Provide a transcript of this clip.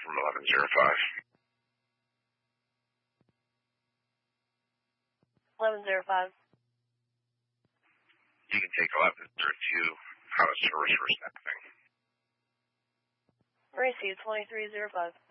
from 1105. 1105. You can take 1102 out of service for staffing. Received 2305.